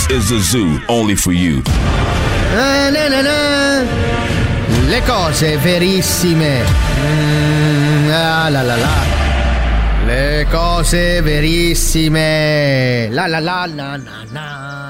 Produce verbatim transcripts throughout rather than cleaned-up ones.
This is a zoo only for you. Ah, na, na, na. Le cose verissime. Mm, ah, la la la. Le cose verissime. La la la na na na.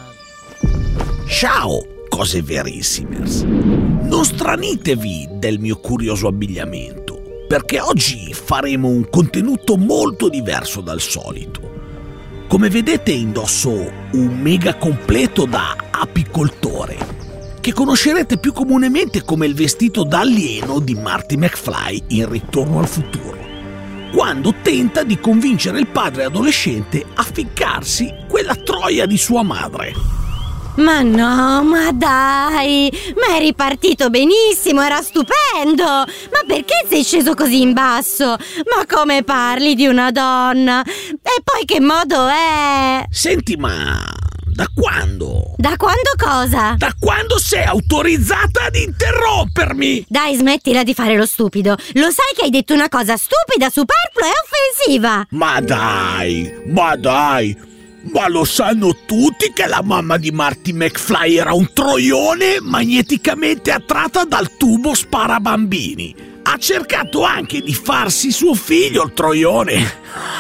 Ciao, cose verissimers. Non stranitevi del mio curioso abbigliamento, perché oggi faremo un contenuto molto diverso dal solito. Come vedete indosso un mega completo da apicoltore, che conoscerete più comunemente come il vestito da alieno di Marty McFly in Ritorno al futuro, quando tenta di convincere il padre adolescente a ficcarsi quella troia di sua madre. Ma no, ma dai, ma eri partito benissimo, era stupendo. Ma perché sei sceso così in basso? Ma come parli di una donna? E poi che modo è? Senti, ma da quando? Da quando cosa? Da quando sei autorizzata ad interrompermi? Dai, smettila di fare lo stupido. Lo sai che hai detto una cosa stupida, superflua e offensiva. Ma dai, ma dai. Ma lo sanno tutti che la mamma di Marty McFly era un troione magneticamente attratta dal tubo sparabambini. Ha cercato anche di farsi suo figlio il troione.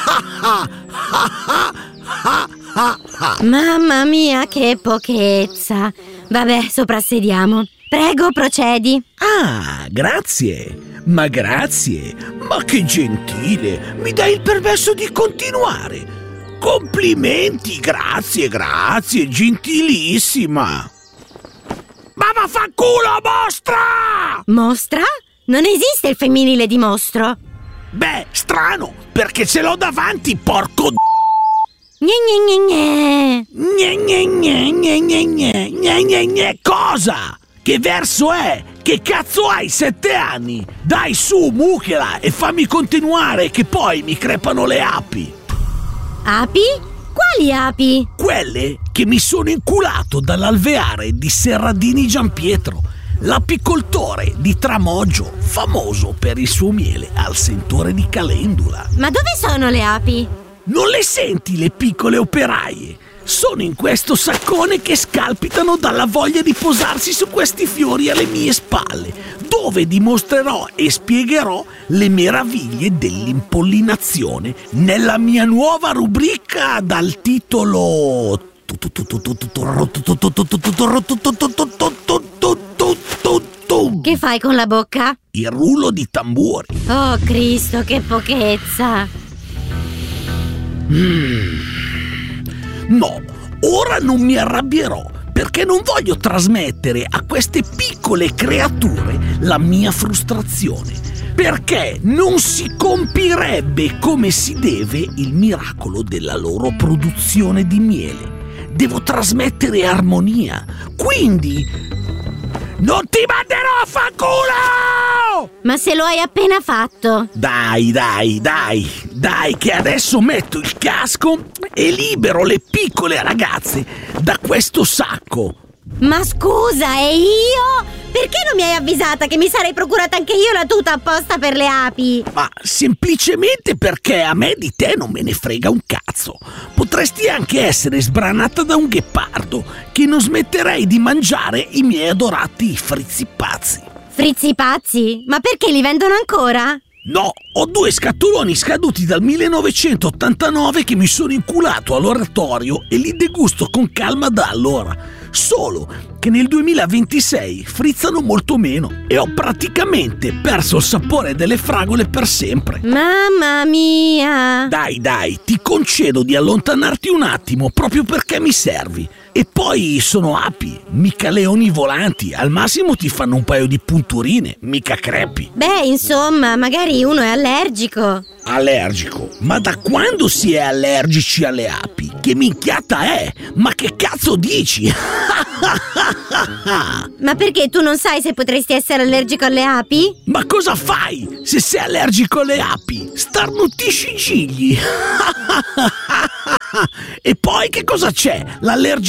Mamma mia, che pochezza. Vabbè, soprassediamo. Prego, procedi. Ah, grazie. Ma grazie. Ma che gentile. Mi dai il permesso di continuare. Complimenti, grazie, grazie, gentilissima. Ma vaffanculo, mostra! Mostra? Non esiste il femminile di mostro. Beh, strano, perché ce l'ho davanti, porco d***o. Gne gne gne Gne gne gne gne gne gne gne gne gne. Cosa? Che verso è? Che cazzo hai, sette anni? Dai su, mucchela e fammi continuare, che poi mi crepano le api. Api? Quali api? Quelle che mi sono inculato dall'alveare di Serradini Giampietro, l'apicoltore di Tramoggio, famoso per il suo miele al sentore di calendula. Ma dove sono le api? Non le senti le piccole operaie? Sono in questo saccone che scalpitano dalla voglia di posarsi su questi fiori alle mie spalle, dove dimostrerò e spiegherò le meraviglie dell'impollinazione nella mia nuova rubrica dal titolo... Che fai con la bocca? Il rullo di tamburi. Oh Cristo, che pochezza. Mm. No, ora non mi arrabbierò, perché non voglio trasmettere a queste piccole creature la mia frustrazione, perché non si compirebbe come si deve il miracolo della loro produzione di miele. Devo trasmettere armonia, quindi non ti manderò a fanculo! Ma se lo hai appena fatto. Dai, dai, dai, dai, che adesso metto il casco e libero le piccole ragazze da questo sacco. Ma scusa, e io? Perché non mi hai avvisata che mi sarei procurata anche io la tuta apposta per le api? Ma semplicemente perché a me di te non me ne frega un cazzo. Potresti anche essere sbranata da un ghepardo, che non smetterei di mangiare i miei adorati frizzi pazzi. Frizzi pazzi? Ma perché li vendono ancora? No, ho due scatoloni scaduti dal millenovecentottantanove che mi sono inculato all'oratorio e li degusto con calma da allora. Solo che nel duemilaventisei frizzano molto meno e ho praticamente perso il sapore delle fragole per sempre. Mamma mia! Dai, dai, ti concedo di allontanarti un attimo proprio perché mi servi. E poi sono api, mica leoni volanti, al massimo ti fanno un paio di punturine, mica crepi. Beh, insomma, magari uno è allergico. Allergico? Ma da quando si è allergici alle api? Che minchiata è? Ma che cazzo dici? Ma perché tu non sai se potresti essere allergico alle api? Ma cosa fai se sei allergico alle api? Starnutisci i cigli. E poi che cosa c'è? L'allergia